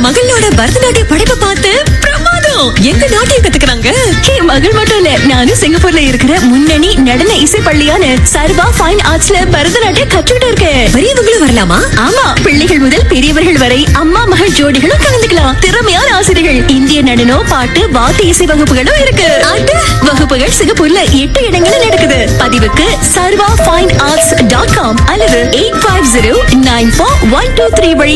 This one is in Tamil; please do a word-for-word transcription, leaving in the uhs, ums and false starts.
மகளோட பரதநாட்டிய படைப்பை பார்த்து பிரமாதம். எங்க நாட்டையும் கத்துக்கிறாங்க. என் மகள் மட்டும் இல்ல, நானும் சிங்கப்பூர்ல இருக்கிற முன்னணி நடன இசை பள்ளியான சர்வா ஃபைன் ஆர்ட்ஸ்ல பரதநாட்டியம் கற்றுக்கிட்டு இருக்கேன். பெரியவங்களும் வரலாமா? ஆமா, பிள்ளைகள் முதல் பெரியவர்கள் வரை அம்மா மகள் ஜோடிகளும் கலந்துக்கலாம். திறமையான ஆசிரியர்கள், இந்திய நடனம், பாட்டு, வாத்திய இசை வகுப்புகளும் இருக்கு. வகுப்புகள் சிங்கப்பூர்ல எட்டு இடங்களில் நடக்குது. பதிவுக்கு சர்வா ஃபைன் ஆர்ட்ஸ் டாட் காம் அல்லது eight five zero nine four one two three வழி